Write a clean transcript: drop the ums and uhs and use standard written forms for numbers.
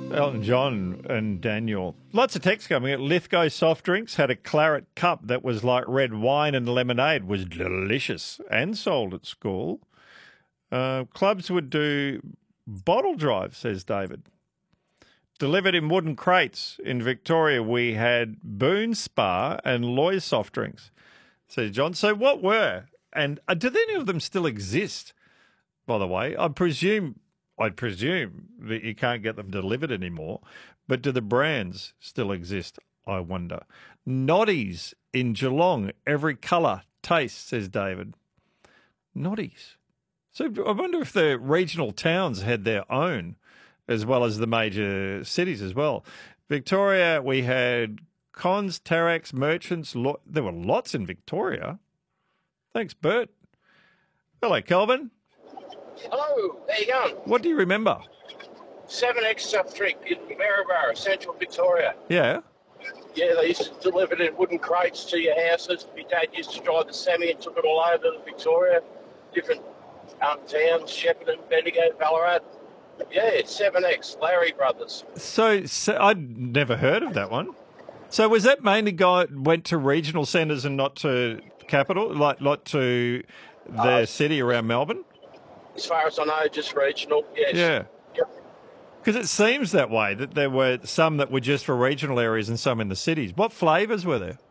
Elton John and Daniel. Lots of text coming. Lithgow soft drinks had a claret cup that was like red wine and lemonade. Was delicious and sold at school. Clubs would do bottle drives, says David. Delivered in wooden crates. In Victoria, we had Boone Spa and Loy's soft drinks, says John. So what were, and do any of them still exist, by the way? I'd presume that you can't get them delivered anymore, but do the brands still exist, I wonder? Noddies in Geelong, every colour, taste, says David. Noddies. So I wonder if the regional towns had their own, as well as the major cities as well. Victoria, we had Cons, Tarax, Merchants. There were lots in Victoria. Thanks, Bert. Hello, Kelvin. Hello, how you going? What do you remember? 7X soft drink in Maryborough, Central Victoria. Yeah. Yeah, they used to deliver it in wooden crates to your houses. My dad used to drive the semi and took it all over to Victoria, different towns, Shepparton, Bendigo, Ballarat. Yeah, it's 7X, Larry Brothers. So I'd never heard of that one. So was that mainly went to regional centres and not to capital, like to the city around Melbourne? As far as I know, just regional, yes. Yeah. Yep. Because it seems that way, that there were some that were just for regional areas and some in the cities. What flavours were there?